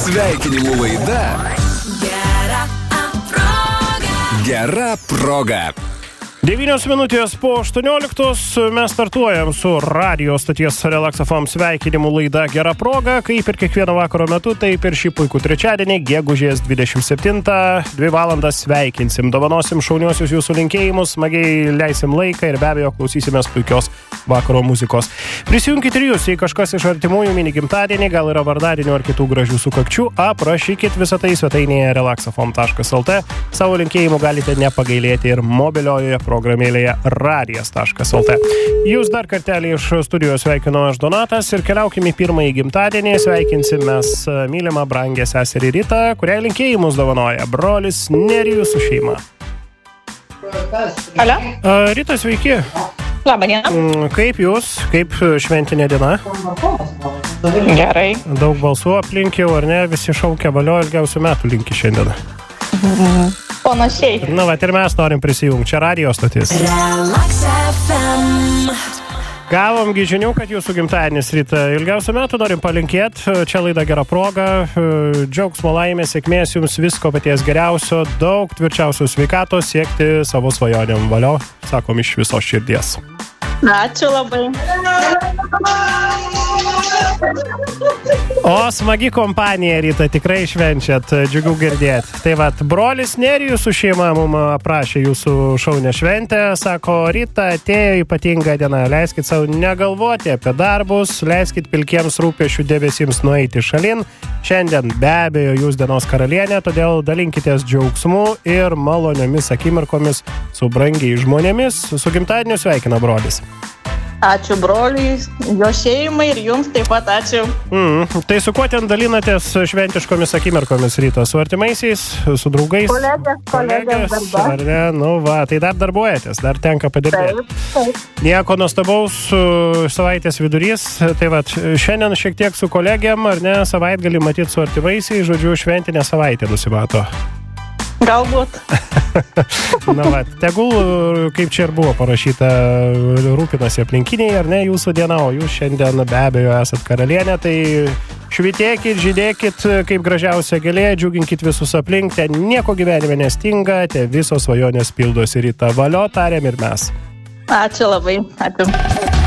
Sveikinimų laida Gera proga. 9 minutės po 18 mes startuojam su radio stoties Relax FM sveikinimų laida Gera proga, kaip ir kiekvieno vakaro metu, taip ir šį puikų trečiadienį, gegužės 27, 2 valandas sveikinsim, dovanosim šauniosius jūsų linkėjimus, smagiai leisim laiką ir be abejo klausysimės puikios vakaro muzikos. Prisijunkit ir jūs, jei kažkas iš artimųjų mini gimtadienį, gal yra vardadienio ar kitų gražių sukakčių, aprašykit visą tai svetainėje relaxfm.lt. Savo linkėjimų galite nepagailėti ir mobiliojoje programėlėje radijas.lt. Jūs dar kartelį iš studijos sveikinu aš Donatas ir keliaukim į pirmąjį gimtadienį. Sveikinsim mes mylimą brangę seserį Ritą, kuriai linkėjimus dovanoja brolis Nerijus su šeima. Alio? Rita, sveiki. Labą dieną. Kaip jūs? Kaip šventinė diena? Gerai. Daug balsų aplink jau, ar ne? Visi šaukia valio, ilgiausių metų linki šiandien. Panašiai. Na, va, ir mes norim prisijungti. Čia radio stotis. Gavomgi žinių, kad jūsų gimtadienis Rita. Ilgiausių metų norim palinkėti. Čia laida Gera proga. Džiaugsmo, laimės, sėkmės jums, visko paties geriausio. Daug tvirčiausios sveikatos, siekti savo svajonėm. Valio, sakom iš visos širdies. Ačiū labai. O, smagi kompanija, Rita, tikrai švenčiat, džiugu girdėt. Tai vat, brolis Nerijus su šeima mum aprašė jūsų šaunę šventę. Sako, Rita, atėjo ypatinga diena, leiskit savo negalvoti apie darbus, leiskit pilkiems rūpesčių debesims nueiti šalin. Šiandien be abejo jūs dienos karalienė, todėl dalinkitės džiaugsmu ir maloniomis akimirkomis su brangiai žmonėmis. Su gimtadieniu sveikina brolis. Ačiū broliui, jo šeimai ir jums taip pat ačiū. Tai su kuo ten dalinatės šventiškomis akimirkomis Ryto? Su artimaisiais, su draugais? Kolegės darbe. Ar ne? Nu va, tai dar darbuojatės, dar tenka padirbėti. Taip. Nieko nuostabaus, savaitės vidurys. Tai va, šiandien šiek tiek su kolegėm, ar ne, savaitgalį matyti su artimaisiais, žodžiu, šventinė savaitė nusimato. Galbūt. Na va, tegul, kaip čia ir buvo parašyta, rūpinasi aplinkiniai, ar ne, jūsų diena, o jūs šiandien be abejo esat karalienė, tai švitėkit, žydėkit kaip gražiausia gėlė, džiuginkit visus aplink, ten nieko gyvenime nestinga, te visos svajonės pildosi Rita. Valio, tariam ir mes. Ačiū labai. Ačiū.